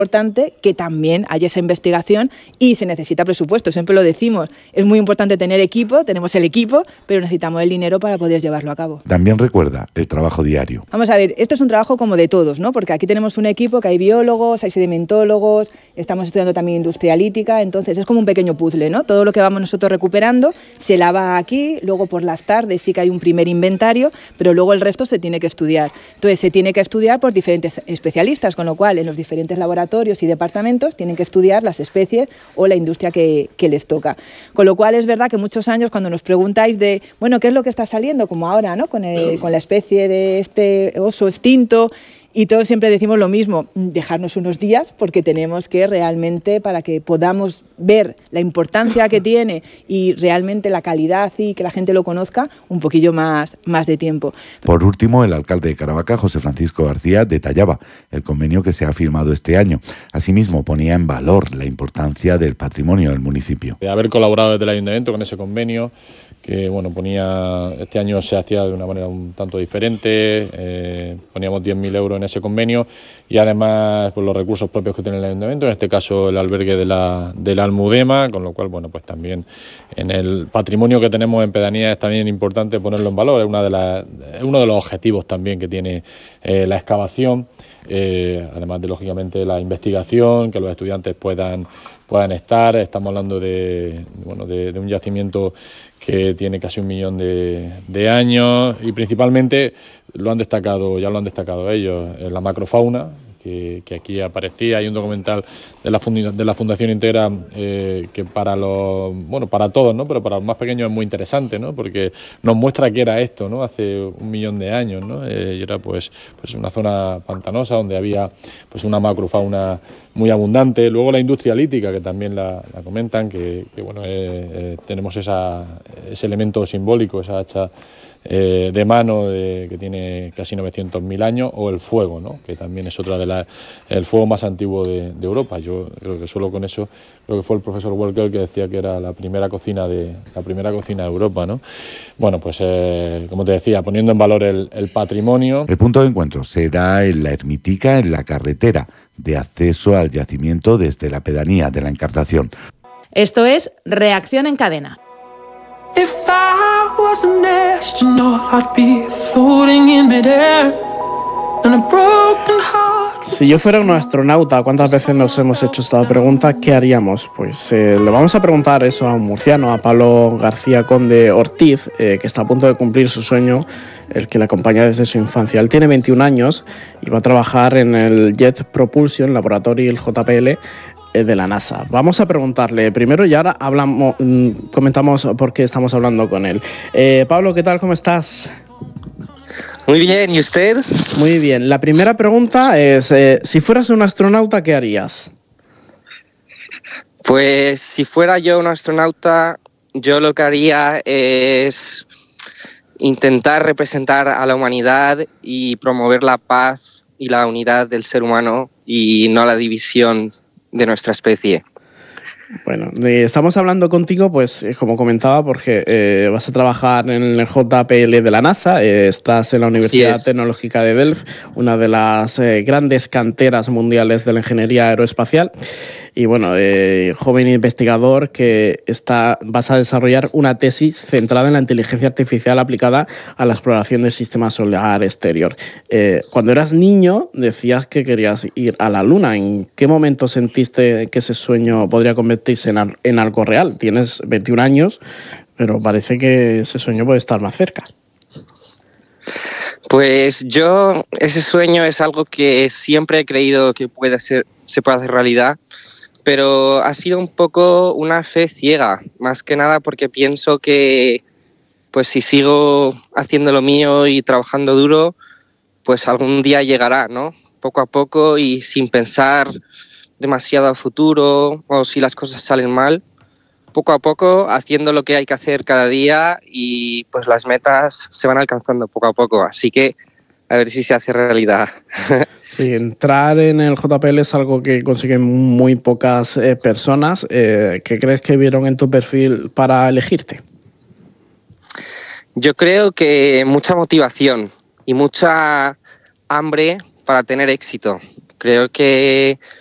importante que también haya esa investigación y se necesita presupuesto, siempre lo decimos, es muy importante tener equipo, tenemos el equipo, pero necesitamos el dinero para poder llevarlo a cabo. También recuerda el trabajo diario. Vamos a ver, esto es un trabajo como de todos, ¿no? Porque aquí tenemos un equipo que hay biólogos, hay sedimentólogos, estamos estudiando también industria lítica, entonces es como un pequeño puzzle, ¿no? Todo lo que vamos nosotros recuperando se lava aquí, luego por las tardes sí que hay un primer inventario, pero luego el resto se tiene que estudiar. Entonces se tiene que estudiar por diferentes especialistas, con lo cual en los diferentes laboratorios y departamentos tienen que estudiar las especies o la industria que les toca. Con lo cual es verdad que muchos años cuando nos preguntáis de, bueno, ¿qué es lo que está saliendo? Como ahora, ¿no? Con la especie de este oso extinto, y todos siempre decimos lo mismo, dejarnos unos días porque tenemos que realmente, para que podamos ver la importancia que tiene y realmente la calidad y que la gente lo conozca, un poquillo más de tiempo. Por último, el alcalde de Caravaca, José Francisco García, detallaba el convenio que se ha firmado este año. Asimismo, ponía en valor la importancia del patrimonio del municipio. De haber colaborado desde el ayuntamiento con ese convenio, que bueno, este año se hacía de una manera un tanto diferente, poníamos 10.000 euros en ese convenio y además pues, los recursos propios que tiene el ayuntamiento, en este caso el albergue de la Almudema, con lo cual bueno, pues también en el patrimonio que tenemos en pedanía es también importante ponerlo en valor, es uno de los objetivos también que tiene la excavación, además de lógicamente la investigación, que los estudiantes puedan estar. Estamos hablando de un yacimiento que tiene casi 1 millón de años y principalmente ya lo han destacado ellos, la macrofauna, que aquí aparecía. Hay un documental de la Fundación Integra que para todos, ¿no? Pero para los más pequeños es muy interesante, ¿no? Porque nos muestra qué era esto, ¿no? Hace 1 millón de años, ¿no? Y era pues una zona pantanosa donde había pues una macrofauna muy abundante. Luego la industria lítica, que también la comentan, que bueno, tenemos ese elemento simbólico, esa hacha de mano que tiene casi 900.000 años, o el fuego, ¿no? Que también es otra el fuego más antiguo de Europa. Yo creo que solo con eso, creo que fue el profesor Walker que decía que era la primera cocina de Europa, ¿no? Bueno, pues como te decía, poniendo en valor el patrimonio. El punto de encuentro será en la ermitica, en la carretera de acceso al yacimiento desde la pedanía de la Encartación. Esto es Reacción en Cadena. If I was an astronaut, I'd be floating in midair and a broken heart. Si yo fuera un astronauta, ¿cuántas veces nos hemos hecho esta pregunta? ¿Qué haríamos? Pues le vamos a preguntar eso a un murciano, a Pablo García Conde Ortiz, que está a punto de cumplir su sueño, el que le acompaña desde su infancia. Él tiene 21 años y va a trabajar en el Jet Propulsion Laboratory, el JPL, de la NASA. Vamos a preguntarle primero y ahora comentamos por qué estamos hablando con él. Pablo, ¿qué tal? ¿Cómo estás? Muy bien, ¿y usted? Muy bien. La primera pregunta es, si fueras un astronauta, ¿qué harías? Pues si fuera yo un astronauta, yo lo que haría es intentar representar a la humanidad y promover la paz y la unidad del ser humano y no la división de nuestra especie. Bueno, estamos hablando contigo, pues como comentaba, porque vas a trabajar en el JPL de la NASA, estás en la Universidad Tecnológica de Delft, una de las grandes canteras mundiales de la ingeniería aeroespacial. Y bueno, joven investigador que vas a desarrollar una tesis centrada en la inteligencia artificial aplicada a la exploración del sistema solar exterior. Cuando eras niño decías que querías ir a la Luna. ¿En qué momento sentiste que ese sueño podría convertirse en algo real? Tienes 21 años, pero parece que ese sueño puede estar más cerca. Pues ese sueño es algo que siempre he creído que se puede hacer realidad, pero ha sido un poco una fe ciega, más que nada porque pienso que pues si sigo haciendo lo mío y trabajando duro, pues algún día llegará, ¿no? Poco a poco y sin pensar demasiado a futuro o si las cosas salen mal, poco a poco haciendo lo que hay que hacer cada día y pues las metas se van alcanzando poco a poco, así que a ver si se hace realidad. Sí, entrar en el JPL es algo que consiguen muy pocas personas. ¿Qué crees que vieron en tu perfil para elegirte? Yo creo que mucha motivación y mucha hambre para tener éxito. Creo que